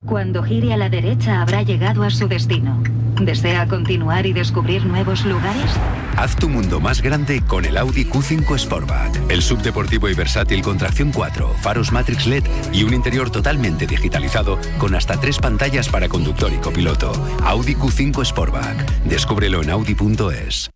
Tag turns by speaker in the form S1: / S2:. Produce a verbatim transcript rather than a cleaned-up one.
S1: Cuando gire a la derecha habrá llegado a su destino. ¿Desea continuar y descubrir nuevos lugares?
S2: Haz tu mundo más grande con el Audi Q cinco Sportback. El subdeportivo y versátil con tracción cuatro, faros Matrix L E D y un interior totalmente digitalizado con hasta tres pantallas para conductor y copiloto. Audi Q cinco Sportback. Descúbrelo en audi punto es.